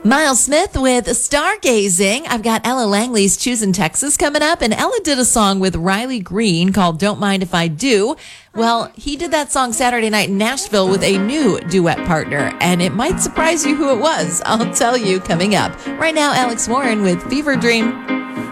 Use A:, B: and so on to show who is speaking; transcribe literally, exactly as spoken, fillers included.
A: Miles Smith with Stargazing. I've got Ella Langley's Choosing Texas coming up, and Ella did a song with Riley Green called Don't Mind If I Do. Well, he did that song Saturday night in Nashville with a new duet partner, and it might surprise you who it was. I'll tell you coming up. Right now, Alex Warren with Fever Dream.